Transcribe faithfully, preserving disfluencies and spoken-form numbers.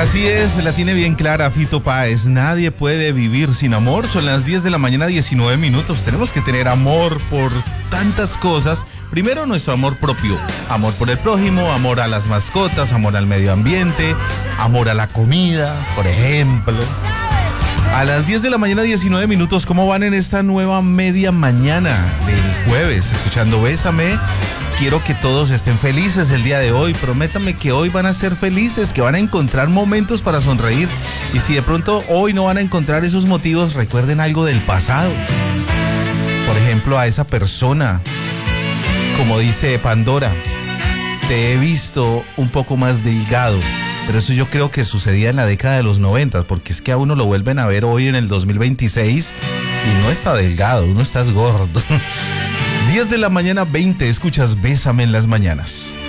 Así es, la tiene bien clara Fito Páez. Nadie puede vivir sin amor. Son las diez de la mañana, diecinueve minutos. Tenemos que tener amor por tantas cosas. Primero, nuestro amor propio. Amor por el prójimo, amor a las mascotas, amor al medio ambiente, amor a la comida, por ejemplo. A las diez de la mañana, diecinueve minutos, ¿cómo van en esta nueva media mañana del jueves? Escuchando Bésame. Quiero que todos estén felices el día de hoy. Prométame que hoy van a ser felices, que van a encontrar momentos para sonreír. Y si de pronto hoy no van a encontrar esos motivos, recuerden algo del pasado. Por ejemplo, a esa persona, como dice Pandora, te he visto un poco más delgado. Pero eso yo creo que sucedía en la década de los noventa, porque es que a uno lo vuelven a ver hoy en el dos mil veintiséis y no está delgado, uno está gordo. diez de la mañana, veinte, escuchas Bésame en las mañanas.